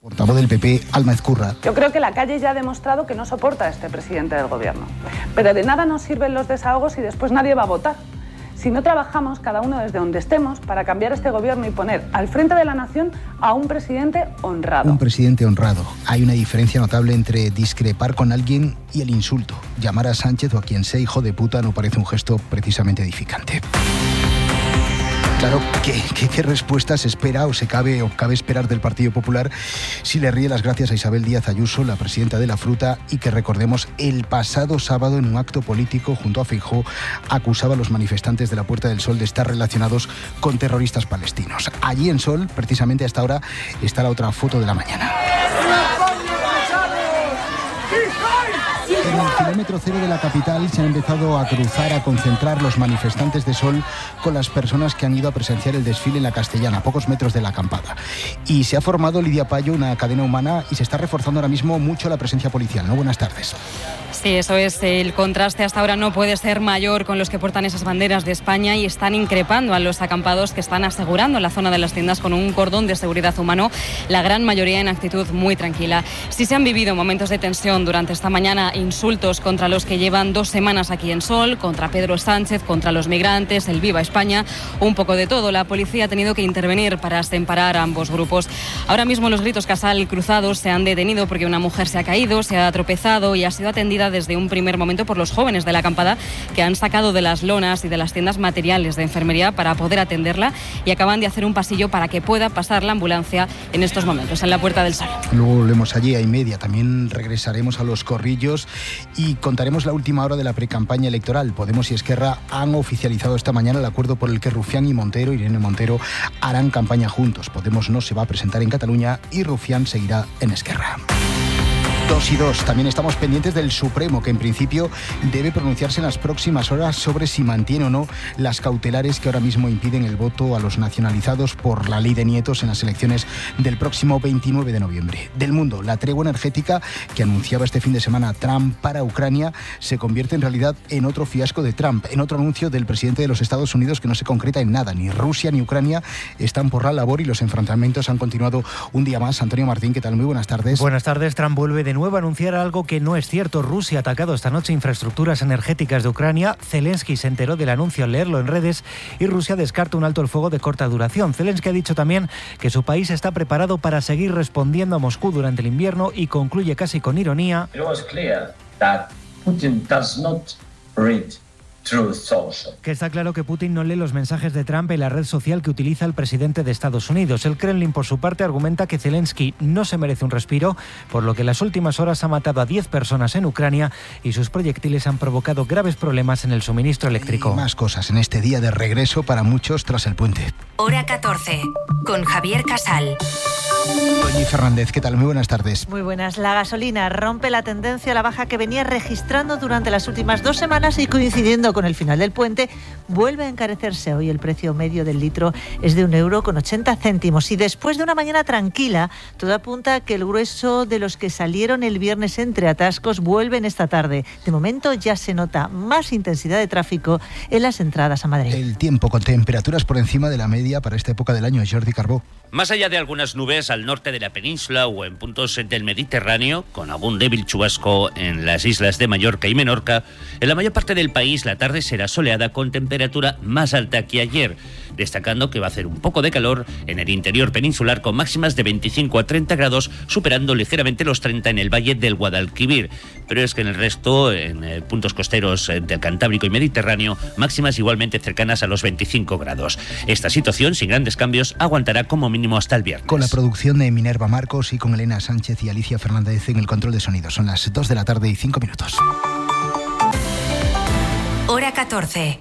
Portavoz del PP, Alma Ezcurra. Yo creo que la calle ya ha demostrado que no soporta a este presidente del gobierno. Pero de nada nos sirven los desahogos y después nadie va a votar. Si no trabajamos cada uno desde donde estemos para cambiar este gobierno y poner al frente de la nación a un presidente honrado. Un presidente honrado. Hay una diferencia notable entre discrepar con alguien y el insulto. Llamar a Sánchez o a quien sea hijo de puta no parece un gesto precisamente edificante. Claro, ¿qué respuesta se espera o cabe esperar del Partido Popular si le ríe las gracias a Isabel Díaz Ayuso, la presidenta de la Fruta, y que recordemos el pasado sábado en un acto político junto a Feijóo acusaba a los manifestantes de la Puerta del Sol de estar relacionados con terroristas palestinos? Allí en Sol, precisamente a esta hora, está la otra foto de la mañana. En el kilómetro cero de la capital se han empezado a cruzar, a concentrar los manifestantes de Sol con las personas que han ido a presenciar el desfile en la Castellana, a pocos metros de la acampada. Y se ha formado, Lidia Payo, una cadena humana y se está reforzando ahora mismo mucho la presencia policial, ¿no? Buenas tardes. Sí, eso es. El contraste hasta ahora no puede ser mayor con los que portan esas banderas de España y están increpando a los acampados que están asegurando la zona de las tiendas con un cordón de seguridad humano, la gran mayoría en actitud muy tranquila. Sí se han vivido momentos de tensión durante esta mañana, insultos contra los que llevan 2 semanas aquí en Sol, contra Pedro Sánchez, contra los migrantes, el Viva España, un poco de todo. La policía ha tenido que intervenir para separar a ambos grupos. Ahora mismo los gritos casal cruzados se han detenido porque una mujer se ha caído, se ha tropezado y ha sido atendida desde un primer momento por los jóvenes de la acampada, que han sacado de las lonas y de las tiendas materiales de enfermería para poder atenderla, y acaban de hacer un pasillo para que pueda pasar la ambulancia en estos momentos en la Puerta del Sol. Luego volvemos allí a 1:30. También regresaremos a los corrillos y contaremos la última hora de la precampaña electoral. Podemos y Esquerra han oficializado esta mañana el acuerdo por el que Rufián y Irene Montero, harán campaña juntos. Podemos no se va a presentar en Cataluña y Rufián seguirá en Esquerra. 2 y 2. También estamos pendientes del Supremo, que en principio debe pronunciarse en las próximas horas sobre si mantiene o no las cautelares que ahora mismo impiden el voto a los nacionalizados por la ley de nietos en las elecciones del próximo 29 de noviembre. Del mundo, la tregua energética que anunciaba este fin de semana Trump para Ucrania se convierte en realidad en otro fiasco de Trump, en otro anuncio del presidente de los Estados Unidos que no se concreta en nada. Ni Rusia ni Ucrania están por la labor y los enfrentamientos han continuado un día más. Antonio Martín, ¿qué tal? Muy buenas tardes. Buenas tardes. Trump vuelve de nuevo a anunciar algo que no es cierto. Rusia ha atacado esta noche infraestructuras energéticas de Ucrania. Zelensky se enteró del anuncio al leerlo en redes y Rusia descarta un alto el fuego de corta duración. Zelensky ha dicho también que su país está preparado para seguir respondiendo a Moscú durante el invierno y concluye casi con ironía: It was clear that Putin does not read Truth Social. Que está claro que Putin no lee los mensajes de Trump en la red social que utiliza el presidente de Estados Unidos. El Kremlin, por su parte, argumenta que Zelensky no se merece un respiro, por lo que en las últimas horas ha matado a 10 personas en Ucrania y sus proyectiles han provocado graves problemas en el suministro eléctrico. Y más cosas en este día de regreso para muchos tras el puente. Hora 14, con Javier Casal. Doña Fernández, ¿qué tal? Muy buenas tardes. Muy buenas. La gasolina rompe la tendencia a la baja que venía registrando durante las últimas 2 semanas y coincidiendo con el final del puente, vuelve a encarecerse. Hoy el precio medio del litro es de 1,80 € y después de una mañana tranquila, todo apunta a que el grueso de los que salieron el viernes entre atascos vuelven esta tarde. De momento ya se nota más intensidad de tráfico en las entradas a Madrid. El tiempo con temperaturas por encima de la media para esta época del año. Jordi Carbó. Más allá de algunas nubes al norte de la península o en puntos del Mediterráneo, con algún débil chubasco en las islas de Mallorca y Menorca, en la mayor parte del país la tarde será soleada con temperatura más alta que ayer, destacando que va a hacer un poco de calor en el interior peninsular con máximas de 25 a 30 grados, superando ligeramente los 30 en el valle del Guadalquivir. Pero es que en el resto, en puntos costeros del Cantábrico y Mediterráneo, máximas igualmente cercanas a los 25 grados. Esta situación, sin grandes cambios, aguantará como mínimo hasta el viernes. Con la producción de Minerva Marcos y con Elena Sánchez y Alicia Fernández en el control de sonido. Son las 2 de la tarde y 5 minutos. Hora 14.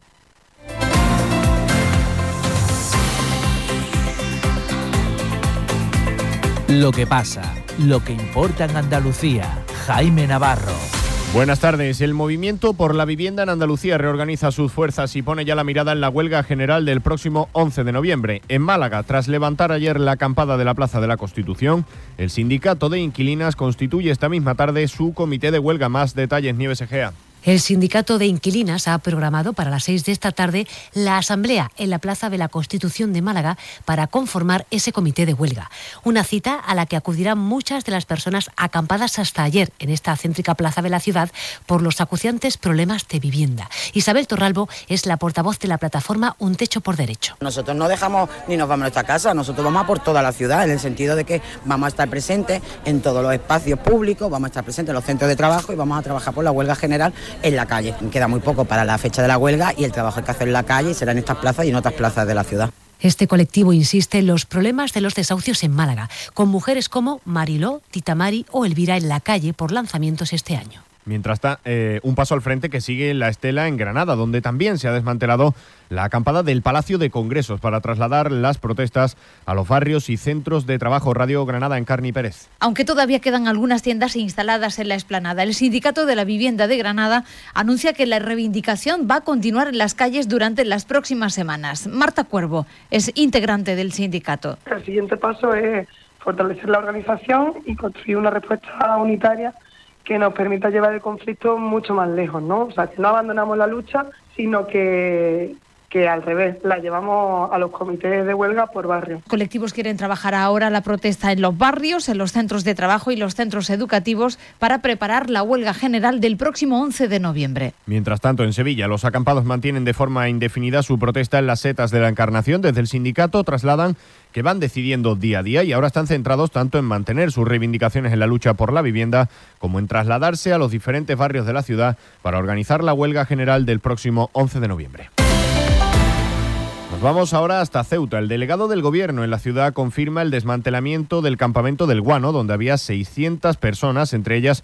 Lo que pasa, lo que importa en Andalucía. Jaime Navarro. Buenas tardes. El Movimiento por la Vivienda en Andalucía reorganiza sus fuerzas y pone ya la mirada en la huelga general del próximo 11 de noviembre. En Málaga, tras levantar ayer la acampada de la Plaza de la Constitución, el sindicato de inquilinas constituye esta misma tarde su comité de huelga. Más detalles, Nieves Egea. El sindicato de inquilinas ha programado para las 6 de esta tarde la asamblea en la Plaza de la Constitución de Málaga para conformar ese comité de huelga. Una cita a la que acudirán muchas de las personas acampadas hasta ayer en esta céntrica plaza de la ciudad por los acuciantes problemas de vivienda. Isabel Torralbo es la portavoz de la plataforma Un Techo por Derecho. Nosotros no dejamos ni nos vamos a nuestra casa, nosotros vamos a por toda la ciudad, en el sentido de que vamos a estar presentes en todos los espacios públicos, vamos a estar presentes en los centros de trabajo y vamos a trabajar por la huelga general en la calle. Queda muy poco para la fecha de la huelga y el trabajo hay que hacer en la calle y será en estas plazas y en otras plazas de la ciudad. Este colectivo insiste en los problemas de los desahucios en Málaga, con mujeres como Mariló, Tita Mari o Elvira en la calle por lanzamientos este año. Mientras está un paso al frente que sigue la estela en Granada, donde también se ha desmantelado la acampada del Palacio de Congresos para trasladar las protestas a los barrios y centros de trabajo. Radio Granada, Encarni Pérez. Aunque todavía quedan algunas tiendas instaladas en la explanada, el Sindicato de la Vivienda de Granada anuncia que la reivindicación va a continuar en las calles durante las próximas semanas. Marta Cuervo es integrante del sindicato. El siguiente paso es fortalecer la organización y construir una respuesta unitaria que nos permita llevar el conflicto mucho más lejos, ¿no? O sea, que no abandonamos la lucha, sino que al revés, la llevamos a los comités de huelga por barrio. Colectivos quieren trabajar ahora la protesta en los barrios, en los centros de trabajo y los centros educativos para preparar la huelga general del próximo 11 de noviembre. Mientras tanto, en Sevilla, los acampados mantienen de forma indefinida su protesta en las setas de la Encarnación. Desde el sindicato trasladan que van decidiendo día a día y ahora están centrados tanto en mantener sus reivindicaciones en la lucha por la vivienda como en trasladarse a los diferentes barrios de la ciudad para organizar la huelga general del próximo 11 de noviembre. Nos vamos ahora hasta Ceuta. El delegado del Gobierno en la ciudad confirma el desmantelamiento del campamento del Guano, donde había 600 personas, entre ellas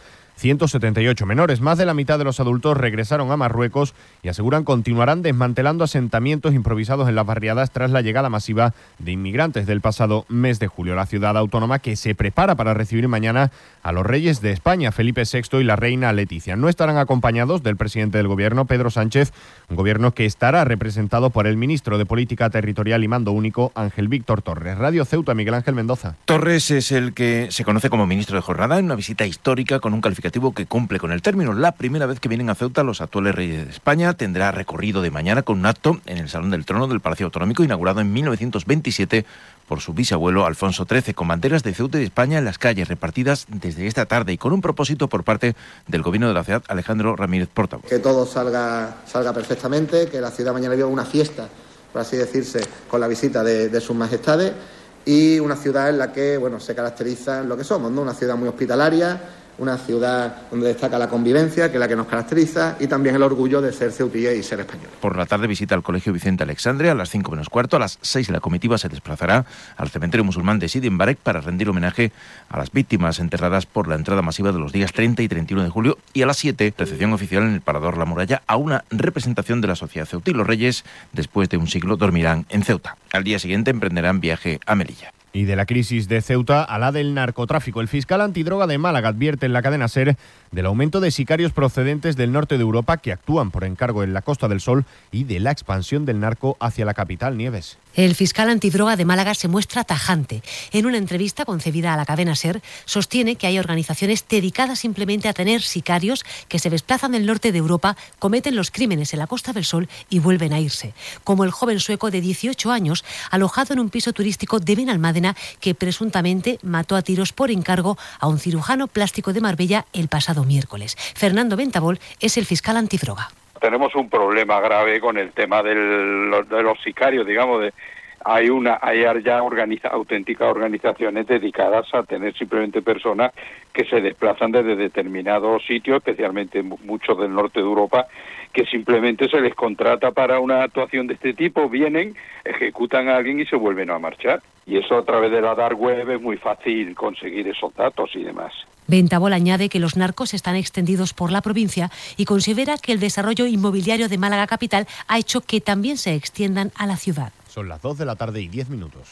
178 menores. Más de la mitad de los adultos regresaron a Marruecos y aseguran continuarán desmantelando asentamientos improvisados en las barriadas tras la llegada masiva de inmigrantes del pasado mes de julio. La ciudad autónoma que se prepara para recibir mañana a los reyes de España, Felipe VI y la reina Leticia. No estarán acompañados del presidente del Gobierno, Pedro Sánchez, un gobierno que estará representado por el ministro de Política Territorial y Mando Único, Ángel Víctor Torres. Radio Ceuta, Miguel Ángel Mendoza. Torres es el que se conoce como ministro de jornada en una visita histórica con un calificativo que cumple con el término. La primera vez que vienen a Ceuta los actuales reyes de España. Tendrá recorrido de mañana con un acto en el Salón del Trono del Palacio Autonómico, inaugurado en 1927 por su bisabuelo Alfonso XIII, con banderas de Ceuta y de España en las calles repartidas desde esta tarde y con un propósito por parte del gobierno de la ciudad, Alejandro Ramírez Portavoz. Que todo salga perfectamente, que la ciudad mañana viva una fiesta, por así decirse, con la visita de sus majestades, y una ciudad en la que se caracteriza en lo que somos, ¿no? Una ciudad muy hospitalaria, una ciudad donde destaca la convivencia, que es la que nos caracteriza, y también el orgullo de ser ceutillés y ser español. Por la tarde visita al Colegio Vicente Alexandre a las 5 menos cuarto. A las 6 la comitiva se desplazará al cementerio musulmán de Sidi Mbarek para rendir homenaje a las víctimas enterradas por la entrada masiva de los días 30 y 31 de julio. Y a las 7, recepción oficial en el Parador La Muralla a una representación de la sociedad ceutí. Los reyes, después de un siglo, dormirán en Ceuta. Al día siguiente emprenderán viaje a Melilla. Y de la crisis de Ceuta a la del narcotráfico. El fiscal antidroga de Málaga advierte en la cadena SER del aumento de sicarios procedentes del norte de Europa que actúan por encargo en la Costa del Sol y de la expansión del narco hacia la capital. Nieves. El fiscal antidroga de Málaga se muestra tajante. En una entrevista concedida a la cadena SER, sostiene que hay organizaciones dedicadas simplemente a tener sicarios que se desplazan del norte de Europa, cometen los crímenes en la Costa del Sol y vuelven a irse. Como el joven sueco de 18 años, alojado en un piso turístico de Benalmádena, que presuntamente mató a tiros por encargo a un cirujano plástico de Marbella el pasado miércoles. Fernando Ventabol es el fiscal antidroga. Tenemos un problema grave con el tema de los sicarios, digamos. Hay ya auténticas organizaciones dedicadas a tener simplemente personas que se desplazan desde determinados sitios, especialmente muchos del norte de Europa, que simplemente se les contrata para una actuación de este tipo, vienen, ejecutan a alguien y se vuelven a marchar. Y eso a través de la dark web es muy fácil conseguir esos datos y demás. Ventabol añade que los narcos están extendidos por la provincia y considera que el desarrollo inmobiliario de Málaga capital ha hecho que también se extiendan a la ciudad. Son las 2 de la tarde y 10 minutos.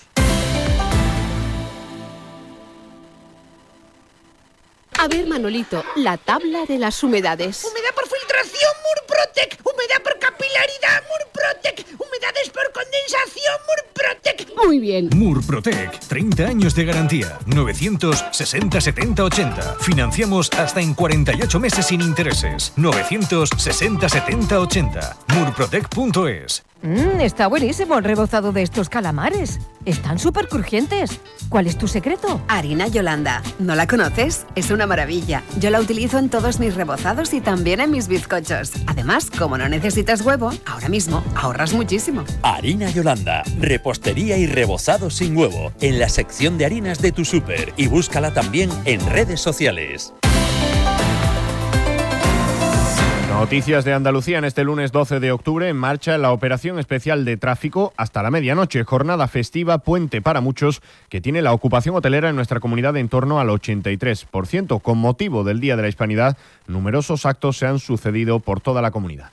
A ver, Manolito, la tabla de las humedades. Humedad por filtro filtración Murprotec, humedad por capilaridad Murprotec, humedades por condensación Murprotec. Muy bien. Murprotec, 30 años de garantía, 960 70 80. Financiamos hasta en 48 meses sin intereses. 960 70 80. Murprotec.es. Está buenísimo el rebozado de estos calamares. Están súper crujientes. ¿Cuál es tu secreto? Harina Yolanda. ¿No la conoces? Es una maravilla. Yo la utilizo en todos mis rebozados y también en mis bizcochos. Además, como no necesitas huevo, ahora mismo ahorras muchísimo. Harina Yolanda. Repostería y rebozado sin huevo. En la sección de harinas de tu súper. Y búscala también en redes sociales. Noticias de Andalucía en este lunes 12 de octubre. En marcha la operación especial de tráfico hasta la medianoche. Jornada festiva, puente para muchos, que tiene la ocupación hotelera en nuestra comunidad en torno al 83%. Con motivo del Día de la Hispanidad, numerosos actos se han sucedido por toda la comunidad.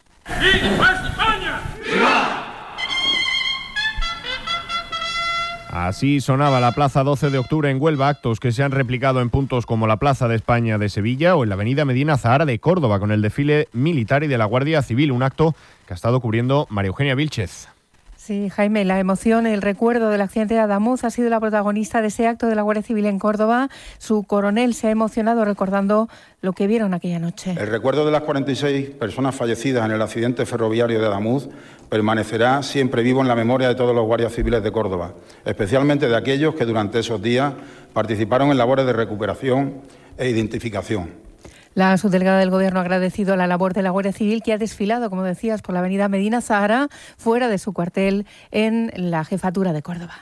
Así sonaba la Plaza 12 de Octubre en Huelva, actos que se han replicado en puntos como la Plaza de España de Sevilla o en la Avenida Medina Zahara de Córdoba con el desfile militar y de la Guardia Civil, un acto que ha estado cubriendo María Eugenia Vilchez. Sí, Jaime, la emoción, el recuerdo del accidente de Adamuz ha sido la protagonista de ese acto de la Guardia Civil en Córdoba. Su coronel se ha emocionado recordando lo que vieron aquella noche. El recuerdo de las 46 personas fallecidas en el accidente ferroviario de Adamuz permanecerá siempre vivo en la memoria de todos los guardias civiles de Córdoba, especialmente de aquellos que durante esos días participaron en labores de recuperación e identificación. La subdelegada del Gobierno ha agradecido la labor de la Guardia Civil, que ha desfilado, como decías, por la avenida Medina Zahara, fuera de su cuartel en la Jefatura de Córdoba.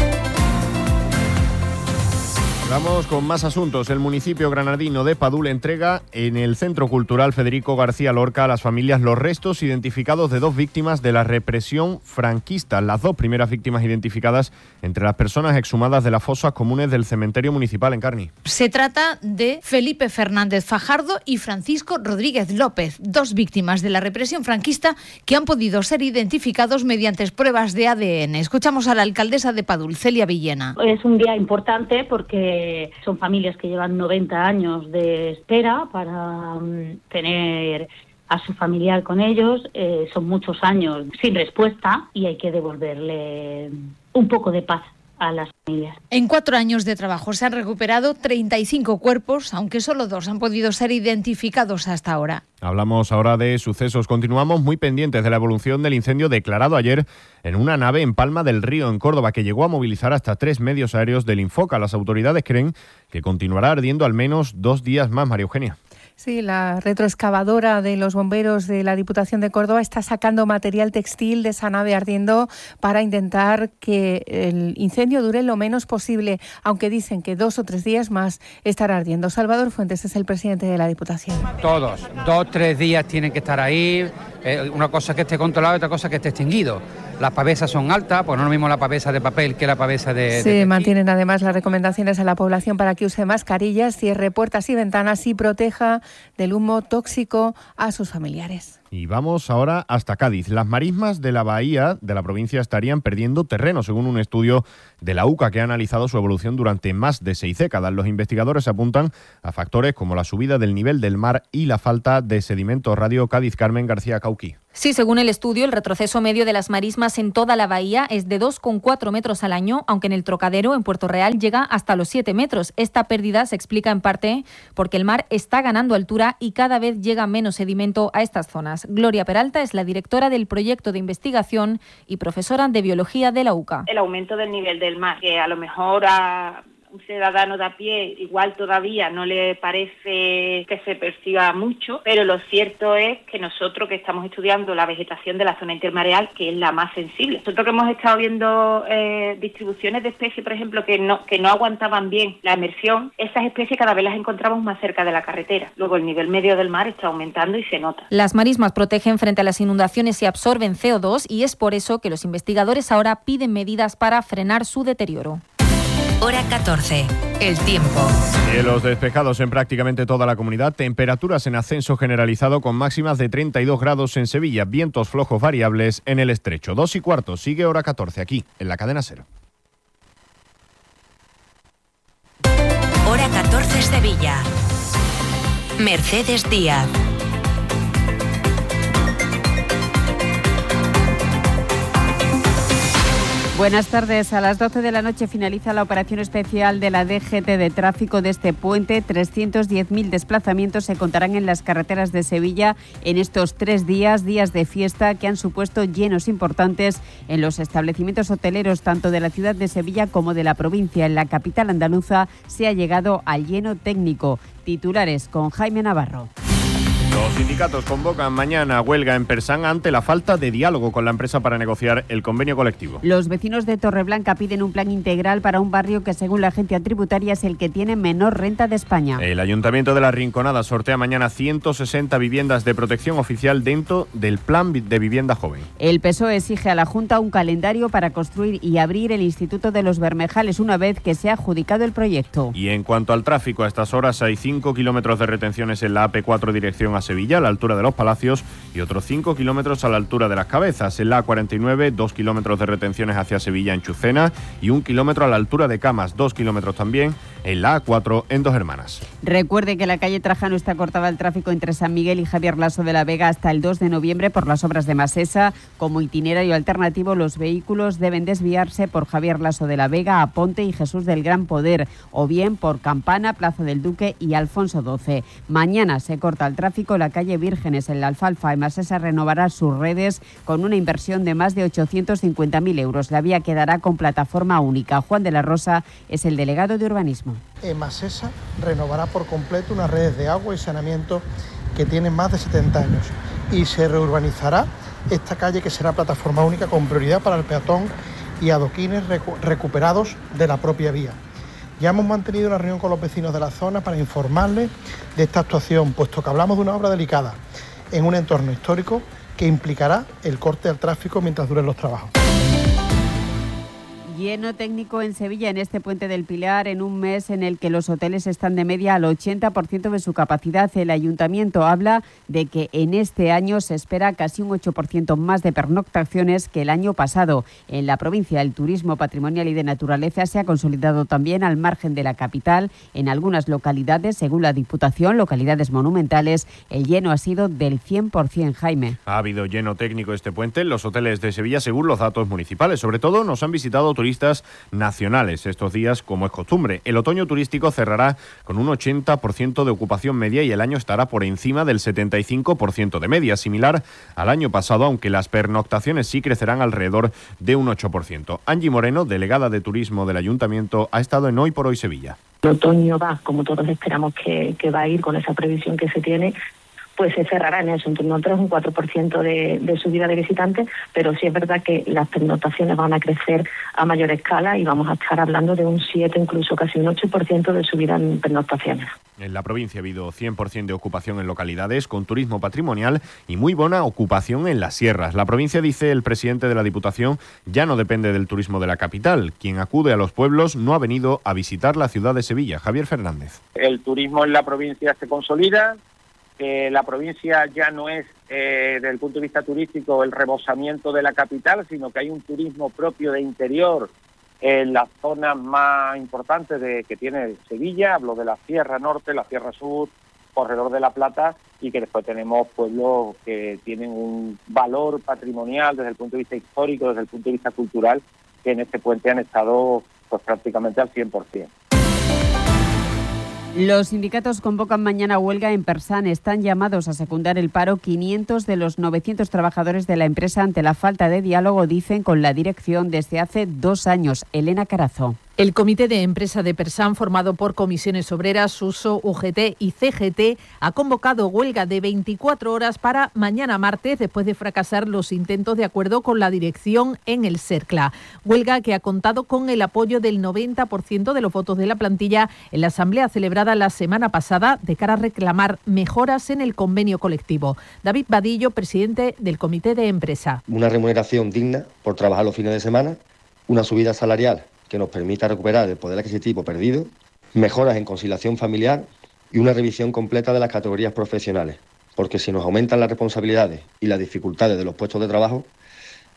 Vamos con más asuntos. El municipio granadino de Padul entrega en el Centro Cultural Federico García Lorca a las familias los restos identificados de 2 víctimas de la represión franquista. Las 2 primeras víctimas identificadas entre las personas exhumadas de las fosas comunes del cementerio municipal en Carni. Se trata de Felipe Fernández Fajardo y Francisco Rodríguez López, 2 víctimas de la represión franquista que han podido ser identificados mediante pruebas de ADN. Escuchamos a la alcaldesa de Padul, Celia Villena. Es un día importante porque son familias que llevan 90 años de espera para tener a su familiar con ellos. Son muchos años sin respuesta y hay que devolverle un poco de paz a las familias. En 4 años de trabajo se han recuperado 35 cuerpos, aunque solo 2 han podido ser identificados hasta ahora. Hablamos ahora de sucesos. Continuamos muy pendientes de la evolución del incendio declarado ayer en una nave en Palma del Río, en Córdoba, que llegó a movilizar hasta 3 medios aéreos del Infoca. Las autoridades creen que continuará ardiendo al menos 2 días más, María Eugenia. Sí, la retroexcavadora de los bomberos de la Diputación de Córdoba está sacando material textil de esa nave ardiendo para intentar que el incendio dure lo menos posible, aunque dicen que 2 o 3 días más estará ardiendo. Salvador Fuentes es el presidente de la Diputación. Todos, 2 o 3 días tienen que estar ahí. Una cosa que esté controlado y otra cosa que esté extinguido. Las pavesas son altas, pues no es lo mismo la pavesa de papel que la pavesa de... Se mantienen además las recomendaciones a la población para que use mascarillas, cierre puertas y ventanas y proteja del humo tóxico a sus familiares. Y vamos ahora hasta Cádiz. Las marismas de la bahía de la provincia estarían perdiendo terreno, según un estudio de la UCA que ha analizado su evolución durante más de 6 décadas. Los investigadores apuntan a factores como la subida del nivel del mar y la falta de sedimentos. Radio Cádiz, Carmen García Cauqui. Sí, según el estudio, el retroceso medio de las marismas en toda la bahía es de 2,4 metros al año, aunque en el Trocadero, en Puerto Real, llega hasta los 7 metros. Esta pérdida se explica en parte porque el mar está ganando altura y cada vez llega menos sedimento a estas zonas. Gloria Peralta es la directora del proyecto de investigación y profesora de biología de la UCA. El aumento del nivel del mar, que a lo mejor a un ciudadano de a pie igual todavía no le parece que se perciba mucho, pero lo cierto es que nosotros que estamos estudiando la vegetación de la zona intermareal, que es la más sensible, nosotros que hemos estado viendo distribuciones de especies, por ejemplo, que no aguantaban bien la emersión, esas especies cada vez las encontramos más cerca de la carretera. Luego el nivel medio del mar está aumentando y se nota. Las marismas protegen frente a las inundaciones y absorben CO2 y es por eso que los investigadores ahora piden medidas para frenar su deterioro. Hora 14. El tiempo. Cielos despejados en prácticamente toda la comunidad. Temperaturas en ascenso generalizado con máximas de 32 grados en Sevilla. Vientos flojos variables en el estrecho. 2:15. Sigue Hora 14 aquí, en la cadena SER. Hora 14 Sevilla. Mercedes Díaz. Buenas tardes. A las 12 de la noche finaliza la operación especial de la DGT de tráfico de este puente. 310.000 desplazamientos se contarán en las carreteras de Sevilla en estos 3 días de fiesta que han supuesto llenos importantes en los establecimientos hoteleros tanto de la ciudad de Sevilla como de la provincia. En la capital andaluza se ha llegado al lleno técnico. Titulares con Jaime Navarro. Los sindicatos convocan mañana huelga en Persán ante la falta de diálogo con la empresa para negociar el convenio colectivo. Los vecinos de Torreblanca piden un plan integral para un barrio que, según la agencia tributaria, es el que tiene menor renta de España. El Ayuntamiento de La Rinconada sortea mañana 160 viviendas de protección oficial dentro del Plan de Vivienda Joven. El PSOE exige a la Junta un calendario para construir y abrir el Instituto de los Bermejales una vez que se ha adjudicado el proyecto. Y en cuanto al tráfico, a estas horas hay 5 kilómetros de retenciones en la AP4 dirección a Sevilla, a la altura de los Palacios, y otros 5 kilómetros a la altura de las Cabezas. En la A49, 2 kilómetros de retenciones hacia Sevilla en Chucena y 1 kilómetro a la altura de Camas, 2 kilómetros también en la A4 en Dos Hermanas. Recuerde que la calle Trajano está cortada al tráfico entre San Miguel y Javier Laso de la Vega hasta el 2 de noviembre por las obras de Masesa. Como itinerario alternativo, los vehículos deben desviarse por Javier Laso de la Vega a Ponte y Jesús del Gran Poder, o bien por Campana, Plaza del Duque y Alfonso XII. Mañana se corta el tráfico la calle Vírgenes en la Alfalfa y Masesa renovará sus redes con una inversión de más de 850.000 euros. La vía quedará con plataforma única. Juan de la Rosa es el delegado de urbanismo. Masesa renovará por completo unas redes de agua y saneamiento que tienen más de 70 años y se reurbanizará esta calle, que será plataforma única con prioridad para el peatón y adoquines recuperados de la propia vía. Ya hemos mantenido una reunión con los vecinos de la zona para informarles de esta actuación, puesto que hablamos de una obra delicada en un entorno histórico que implicará el corte del tráfico mientras duren los trabajos. Lleno técnico en Sevilla en este Puente del Pilar en un mes en el que los hoteles están de media al 80% de su capacidad. El Ayuntamiento habla de que en este año se espera casi un 8% más de pernoctaciones que el año pasado. En la provincia el turismo patrimonial y de naturaleza se ha consolidado también al margen de la capital. En algunas localidades, según la Diputación, localidades monumentales, el lleno ha sido del 100%, Jaime. Ha habido lleno técnico este puente en los hoteles de Sevilla según los datos municipales. Sobre todo nos han visitado turistas nacionales estos días, como es costumbre. El otoño turístico cerrará con un 80% de ocupación media y el año estará por encima del 75% de media, similar al año pasado, aunque las pernoctaciones sí crecerán alrededor de un 8%. Angie Moreno, delegada de turismo del Ayuntamiento, ha estado en Hoy por Hoy Sevilla. El otoño va, como todos esperamos que va a ir con esa previsión que se tiene, pues se cerrará en eso, en torno a un 3 o un 4% de subida de visitantes, pero sí es verdad que las pernoctaciones van a crecer a mayor escala y vamos a estar hablando de un 7, incluso casi un 8% de subida en pernoctaciones. En la provincia ha habido 100% de ocupación en localidades con turismo patrimonial y muy buena ocupación en las sierras. La provincia, dice el presidente de la Diputación, ya no depende del turismo de la capital. Quien acude a los pueblos no ha venido a visitar la ciudad de Sevilla. Javier Fernández. El turismo en la provincia se consolida. La provincia ya no es, desde el punto de vista turístico, el rebosamiento de la capital, sino que hay un turismo propio de interior en las zonas más importantes que tiene Sevilla. Hablo de la Sierra Norte, la Sierra Sur, Corredor de la Plata, y que después tenemos pueblos que tienen un valor patrimonial desde el punto de vista histórico, desde el punto de vista cultural, que en este puente han estado pues prácticamente al 100%. Los sindicatos convocan mañana huelga en Persán. Están llamados a secundar el paro 500 de los 900 trabajadores de la empresa ante la falta de diálogo, dicen, con la dirección desde hace 2 años. Elena Carazo. El comité de empresa de Persán, formado por comisiones obreras, USO, UGT y CGT, ha convocado huelga de 24 horas para mañana martes, después de fracasar los intentos de acuerdo con la dirección en el CERCLA. Huelga que ha contado con el apoyo del 90% de los votos de la plantilla en la asamblea celebrada la semana pasada de cara a reclamar mejoras en el convenio colectivo. David Vadillo, presidente del comité de empresa. Una remuneración digna por trabajar los fines de semana, una subida salarial que nos permita recuperar el poder adquisitivo perdido, mejoras en conciliación familiar y una revisión completa de las categorías profesionales, porque si nos aumentan las responsabilidades y las dificultades de los puestos de trabajo,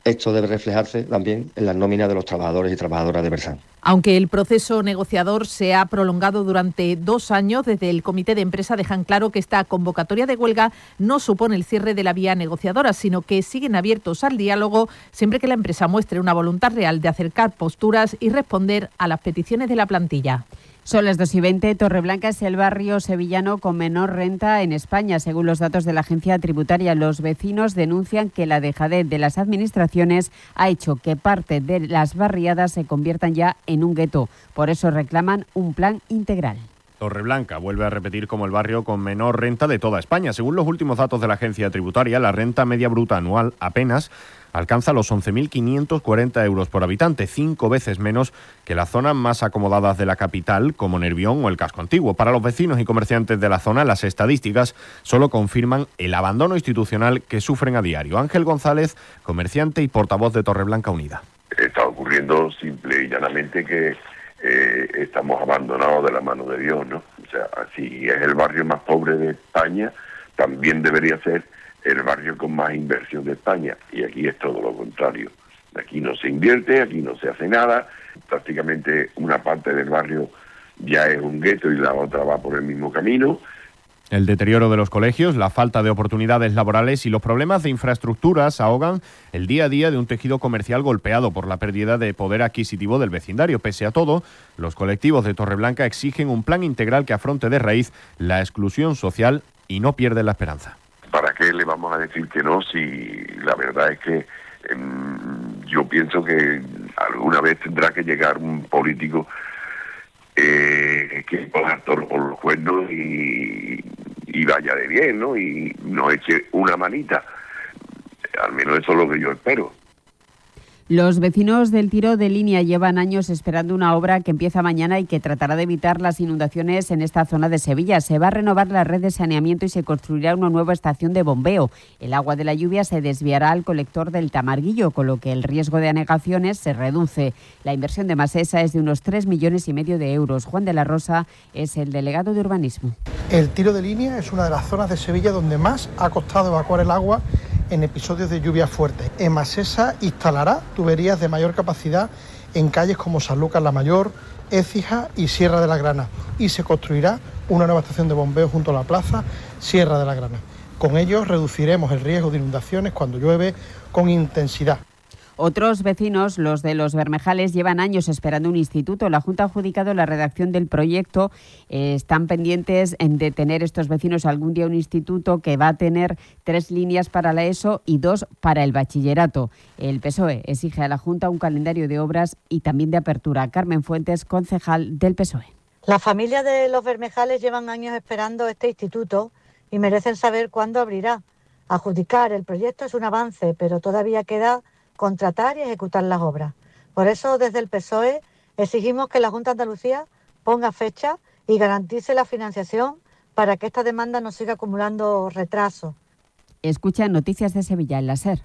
Esto debe reflejarse también en las nóminas de los trabajadores y trabajadoras de Bersán. Aunque el proceso negociador se ha prolongado durante 2 años, desde el comité de empresa dejan claro que esta convocatoria de huelga no supone el cierre de la vía negociadora, sino que siguen abiertos al diálogo siempre que la empresa muestre una voluntad real de acercar posturas y responder a las peticiones de la plantilla. Son las 2:20. Torreblanca es el barrio sevillano con menor renta en España. Según los datos de la agencia tributaria, los vecinos denuncian que la dejadez de las administraciones ha hecho que parte de las barriadas se conviertan ya en un gueto. Por eso reclaman un plan integral. Torreblanca vuelve a repetir como el barrio con menor renta de toda España. Según los últimos datos de la agencia tributaria, la renta media bruta anual apenas alcanza los 11.540 euros por habitante, 5 veces menos que las zonas más acomodadas de la capital, como Nervión o el Casco Antiguo. Para los vecinos y comerciantes de la zona, las estadísticas solo confirman el abandono institucional que sufren a diario. Ángel González, comerciante y portavoz de Torreblanca Unida. Está ocurriendo simple y llanamente que estamos abandonados de la mano de Dios, ¿no? O sea, si es el barrio más pobre de España, también debería ser el barrio con más inversión de España, y aquí es todo lo contrario. Aquí no se invierte, aquí no se hace nada, prácticamente una parte del barrio ya es un gueto y la otra va por el mismo camino. El deterioro de los colegios, la falta de oportunidades laborales y los problemas de infraestructuras ahogan el día a día de un tejido comercial golpeado por la pérdida de poder adquisitivo del vecindario. Pese a todo, los colectivos de Torreblanca exigen un plan integral que afronte de raíz la exclusión social y no pierden la esperanza. ¿Para qué le vamos a decir que no si la verdad es que yo pienso que alguna vez tendrá que llegar un político que ponga toro por los cuernos y vaya de bien, ¿no? Y nos eche una manita. Al menos eso es lo que yo espero. Los vecinos del Tiro de Línea llevan años esperando una obra que empieza mañana y que tratará de evitar las inundaciones en esta zona de Sevilla. Se va a renovar la red de saneamiento y se construirá una nueva estación de bombeo. El agua de la lluvia se desviará al colector del Tamarguillo, con lo que el riesgo de anegaciones se reduce. La inversión de Masesa es de unos 3,5 millones de euros. Juan de la Rosa es el delegado de urbanismo. El Tiro de Línea es una de las zonas de Sevilla donde más ha costado evacuar el agua en episodios de lluvia fuerte. En Masesa instalará tuberías de mayor capacidad en calles como Sanlúcar la Mayor, Écija y Sierra de la Grana, y se construirá una nueva estación de bombeo junto a la plaza Sierra de la Grana. Con ello reduciremos el riesgo de inundaciones cuando llueve con intensidad. Otros vecinos, los de Los Bermejales, llevan años esperando un instituto. La Junta ha adjudicado la redacción del proyecto. Están pendientes de tener estos vecinos algún día un instituto que va a tener 3 líneas para la ESO y 2 para el bachillerato. El PSOE exige a la Junta un calendario de obras y también de apertura. Carmen Fuentes, concejal del PSOE. Las familias de Los Bermejales llevan años esperando este instituto y merecen saber cuándo abrirá. Adjudicar el proyecto es un avance, pero todavía queda contratar y ejecutar las obras. Por eso, desde el PSOE, exigimos que la Junta de Andalucía ponga fecha y garantice la financiación para que esta demanda no siga acumulando retrasos. Escucha Noticias de Sevilla en la SER.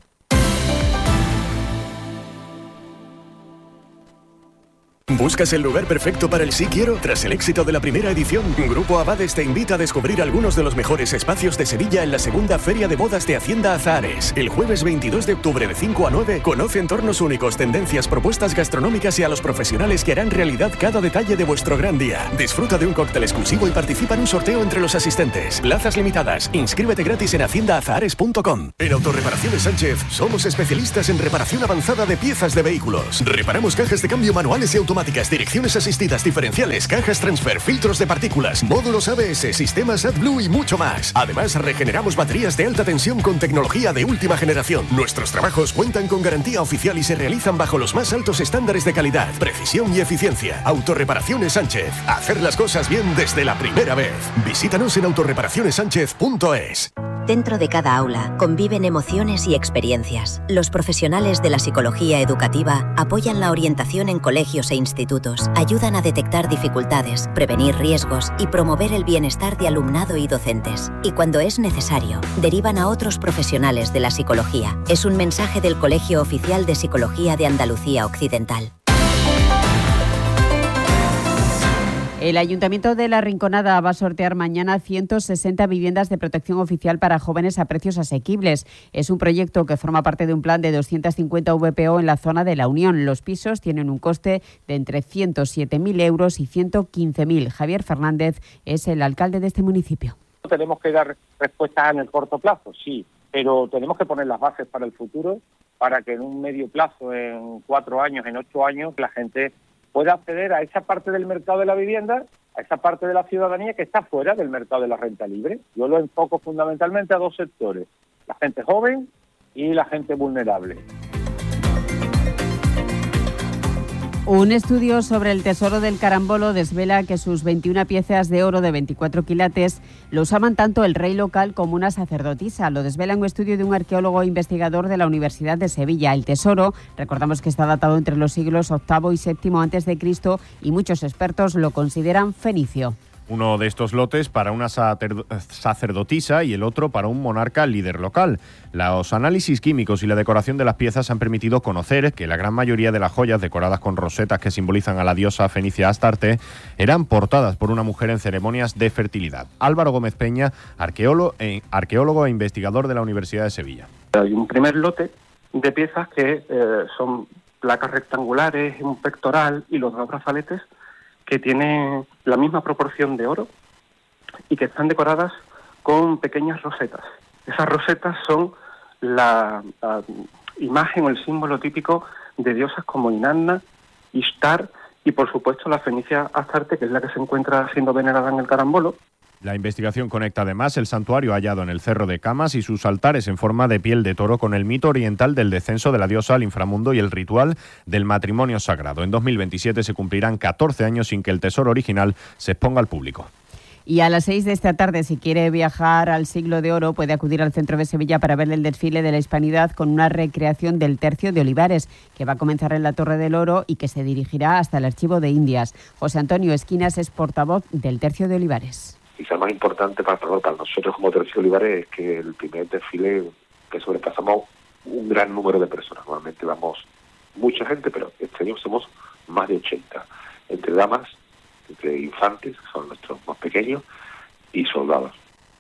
¿Buscas el lugar perfecto para el Sí Quiero? Tras el éxito de la primera edición, Grupo Abades te invita a descubrir algunos de los mejores espacios de Sevilla en la segunda Feria de Bodas de Hacienda Azahares. El jueves 22 de octubre de 5 a 9, conoce entornos únicos, tendencias, propuestas gastronómicas y a los profesionales que harán realidad cada detalle de vuestro gran día. Disfruta de un cóctel exclusivo y participa en un sorteo entre los asistentes. Plazas limitadas. Inscríbete gratis en haciendaazahares.com. En Autorreparaciones Sánchez somos especialistas en reparación avanzada de piezas de vehículos. Reparamos cajas de cambio manuales y automáticas, direcciones asistidas diferenciales, cajas transfer, filtros de partículas, módulos ABS, sistemas AdBlue y mucho más. Además, regeneramos baterías de alta tensión con tecnología de última generación. Nuestros trabajos cuentan con garantía oficial y se realizan bajo los más altos estándares de calidad, precisión y eficiencia. Autorreparaciones Sánchez. Hacer las cosas bien desde la primera vez. Visítanos en autorreparacionessánchez.es. Dentro de cada aula conviven emociones y experiencias. Los profesionales de la psicología educativa apoyan la orientación en colegios e institutos, ayudan a detectar dificultades, prevenir riesgos y promover el bienestar de alumnado y docentes. Y cuando es necesario, derivan a otros profesionales de la psicología. Es un mensaje del Colegio Oficial de Psicología de Andalucía Occidental. El Ayuntamiento de La Rinconada va a sortear mañana 160 viviendas de protección oficial para jóvenes a precios asequibles. Es un proyecto que forma parte de un plan de 250 VPO en la zona de La Unión. Los pisos tienen un coste de entre 107.000 euros y 115.000. Javier Fernández es el alcalde de este municipio. Tenemos que dar respuestas en el corto plazo, sí, pero tenemos que poner las bases para el futuro, para que en un medio plazo, en 4 años, en 8 años, la gente pueda acceder a esa parte del mercado de la vivienda, a esa parte de la ciudadanía que está fuera del mercado de la renta libre. Yo lo enfoco fundamentalmente a 2 sectores, la gente joven y la gente vulnerable. Un estudio sobre el tesoro del carambolo desvela que sus 21 piezas de oro de 24 quilates lo usaban tanto el rey local como una sacerdotisa. Lo desvela un estudio de un arqueólogo investigador de la Universidad de Sevilla. El tesoro, recordamos que está datado entre los siglos VIII y VII a.C. y muchos expertos lo consideran fenicio. Uno de estos lotes para una sacerdotisa y el otro para un monarca líder local. Los análisis químicos y la decoración de las piezas han permitido conocer que la gran mayoría de las joyas decoradas con rosetas que simbolizan a la diosa fenicia Astarte eran portadas por una mujer en ceremonias de fertilidad. Álvaro Gómez Peña, arqueólogo e investigador de la Universidad de Sevilla. Hay un primer lote de piezas que son placas rectangulares, un pectoral y los 2 brazaletes que tienen la misma proporción de oro y que están decoradas con pequeñas rosetas. Esas rosetas son la imagen o el símbolo típico de diosas como Inanna, Ishtar y, por supuesto, la fenicia Astarte, que es la que se encuentra siendo venerada en el carambolo. La investigación conecta además el santuario hallado en el Cerro de Camas y sus altares en forma de piel de toro con el mito oriental del descenso de la diosa al inframundo y el ritual del matrimonio sagrado. En 2027 se cumplirán 14 años sin que el tesoro original se exponga al público. Y a las 6 de esta tarde, si quiere viajar al Siglo de Oro, puede acudir al centro de Sevilla para ver el desfile de la Hispanidad con una recreación del Tercio de Olivares, que va a comenzar en la Torre del Oro y que se dirigirá hasta el Archivo de Indias. José Antonio Esquinas es portavoz del Tercio de Olivares. Quizá más importante para nosotros como Tercio de Olivares es que el primer desfile que sobrepasamos un gran número de personas. Normalmente vamos mucha gente, pero este año somos más de 80, entre damas, entre infantes, que son nuestros más pequeños, y soldados.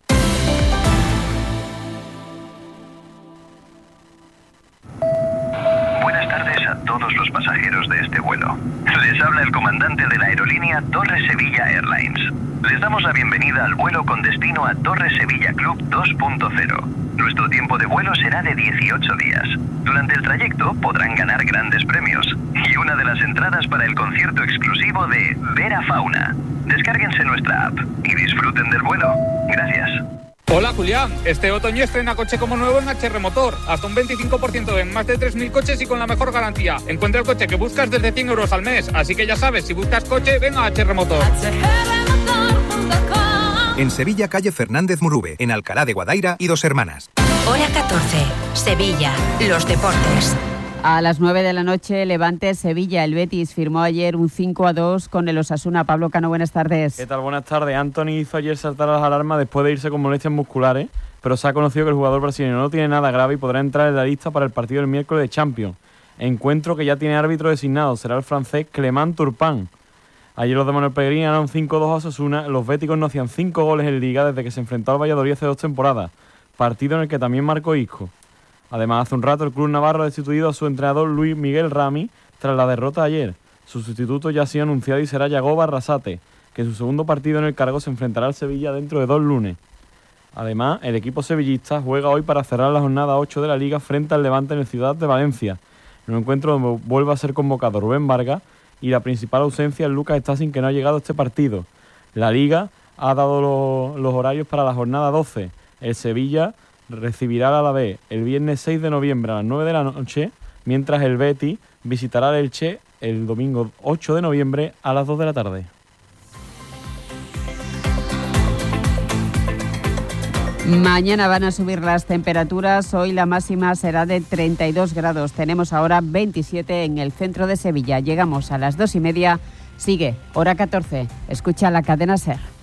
Buenas tardes a todos los pasajeros de este vuelo. Les habla el comandante de la aerolínea Torre Sevilla Airlines. Les damos la bienvenida al vuelo con destino a Torre Sevilla Club 2.0. Nuestro tiempo de vuelo será de 18 días. Durante el trayecto podrán ganar grandes premios y una de las entradas para el concierto exclusivo de Vera Fauna. Descárguense nuestra app y disfruten del vuelo. Gracias. Hola Julián, este otoño estrena coche como nuevo en HR Motor, hasta un 25% en más de 3.000 coches y con la mejor garantía. Encuentra el coche que buscas desde 100 euros al mes, así que ya sabes, si buscas coche, ven a HR Motor. En Sevilla, calle Fernández Murube, en Alcalá de Guadaira y Dos Hermanas. Hora 14, Sevilla, los deportes. A las 9 de la noche, Levante Sevilla. El Betis firmó ayer un 5-2 con el Osasuna. Pablo Cano, buenas tardes. ¿Qué tal? Buenas tardes. Anthony hizo ayer saltar las alarmas después de irse con molestias musculares, pero se ha conocido que el jugador brasileño no tiene nada grave y podrá entrar en la lista para el partido del miércoles de Champions. Encuentro que ya tiene árbitro designado. Será el francés Clément Turpin. Ayer los de Manuel Pellegrini ganaron 5-2 a Osasuna. Los béticos no hacían 5 goles en Liga desde que se enfrentó al Valladolid hace 2 temporadas. Partido en el que también marcó Isco. Además, hace un rato el club navarro ha destituido a su entrenador Luis Miguel Rami tras la derrota ayer. Su sustituto ya ha sido anunciado y será Yagoba Arrasate, que en su segundo partido en el cargo se enfrentará al Sevilla dentro de 2 lunes. Además, el equipo sevillista juega hoy para cerrar la jornada 8 de la Liga frente al Levante en el Ciudad de Valencia. En un encuentro donde vuelve a ser convocado Rubén Vargas y la principal ausencia es Lucas Stasin, que no ha llegado a este partido. La Liga ha dado los horarios para la jornada 12. El Sevilla recibirá al Alavés el viernes 6 de noviembre a las 9 de la noche, mientras el Betis visitará el Elche el domingo 8 de noviembre a las 2 de la tarde. Mañana van a subir las temperaturas. Hoy la máxima será de 32 grados. Tenemos ahora 27 en el centro de Sevilla. Llegamos a las 2:30. Sigue Hora 14. Escucha la cadena SER.